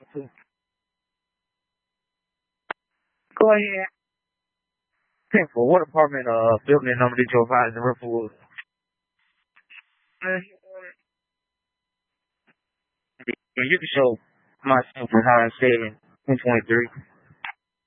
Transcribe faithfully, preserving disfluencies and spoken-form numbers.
too. Go ahead. ten four. What apartment uh building number did you advise in Riverwood? Uh, yeah, you can show myself from how I said in twenty twenty-three.